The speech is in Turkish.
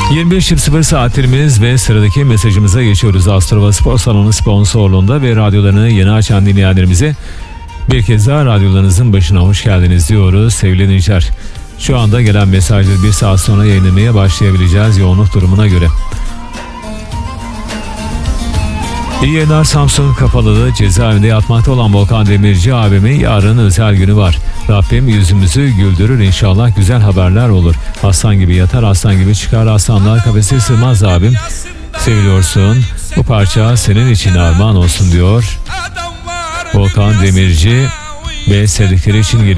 21.00 saatlerimiz ve sıradaki mesajımıza geçiyoruz. Astrova Spor Salonu sponsorluğunda ve radyolarını yeni açan dinleyenlerimize bir kez daha radyolarınızın başına hoş geldiniz diyoruz sevgili dinleyiciler. Şu anda gelen mesajları bir saat sonra yayınlamaya başlayabileceğiz yoğunluk durumuna göre. İyi yayınlar. Samsun Kapalı'da cezaevinde yatmakta olan Volkan Demirci abimin yarın özel günü var. Rabbim yüzümüzü güldürür inşallah, güzel haberler olur. Aslan gibi yatar, aslan gibi çıkar, aslanlar kafese sığmaz abim. Seviliyorsun, bu parça senin için armağan olsun diyor Volkan Demirci ve sevdikleri için geliyor.